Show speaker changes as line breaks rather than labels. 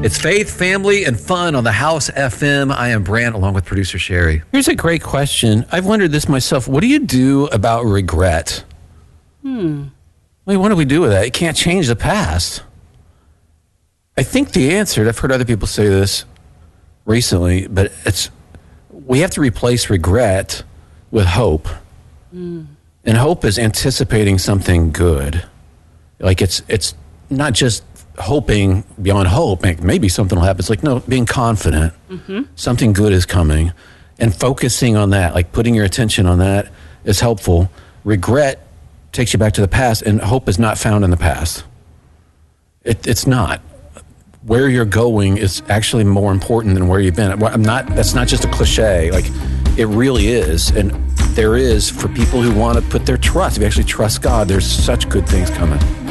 It's faith, family, and fun on the House FM. I am Brant, along with producer Sherry.
Here's a great question. I've wondered this myself. What do you do about regret? What do we do with that? You can't change the past. I think the answer, I've heard other people say this recently, but we have to replace regret with hope. And hope is anticipating something good. Like it's not just hoping beyond hope. Maybe something will happen. It's like, no, being confident. Something good is coming. And focusing on that, like putting your attention on that is helpful. Regret takes you back to the past, and hope is not found in the past. It's not. Where you're going is actually more important than where you've been. That's not just a cliche. Like, it really is. And there is, for people who want to put their trust, if you actually trust God, there's such good things coming.